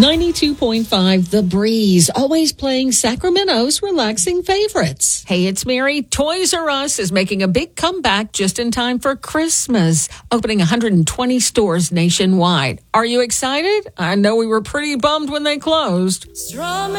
92.5 The Breeze, always playing Sacramento's relaxing favorites. Hey, it's Mary. Toys R Us is making a big comeback just in time for Christmas, opening 120 stores nationwide. Are you excited? I know we were pretty bummed when they closed.